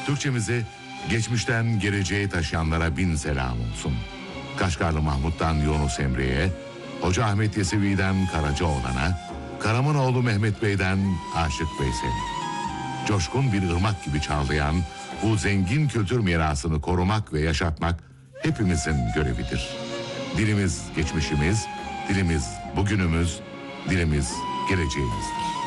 Türkçemize geçmişten geleceğe taşıyanlara bin selam olsun. Kaşgarlı Mahmut'tan Yunus Emre'ye, Hoca Ahmet Yesevi'den Karacaoğlan'a, Karamanoğlu Mehmet Bey'den Aşık Veysel'e. Coşkun bir ırmak gibi çağlayan bu zengin kültür mirasını korumak ve yaşatmak hepimizin görevidir. Dilimiz geçmişimiz, dilimiz bugünümüz, dilimiz geleceğimizdir.